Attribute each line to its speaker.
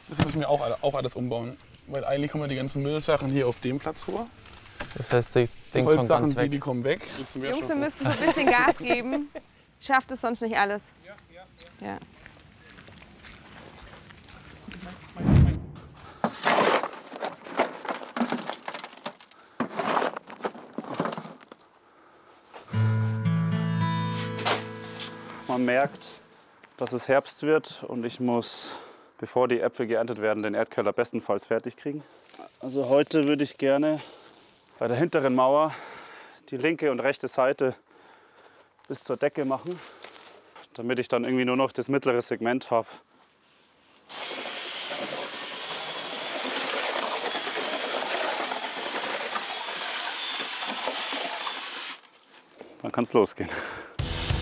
Speaker 1: Das müssen wir auch alles umbauen. Weil eigentlich kommen die ganzen Müllsachen hier auf dem Platz vor.
Speaker 2: Das heißt, das
Speaker 1: Die
Speaker 2: Ding kommt
Speaker 1: Holzsachen,
Speaker 2: ganz weg.
Speaker 1: die kommen weg.
Speaker 3: Jungs, wir müssten so ein bisschen Gas geben. Schafft es sonst nicht alles. Ja.
Speaker 4: Man merkt, dass es Herbst wird und ich muss, bevor die Äpfel geerntet werden, den Erdkeller bestenfalls fertig kriegen. Also heute würde ich gerne bei der hinteren Mauer die linke und rechte Seite bis zur Decke machen, damit ich dann irgendwie nur noch das mittlere Segment habe. Dann kann es losgehen.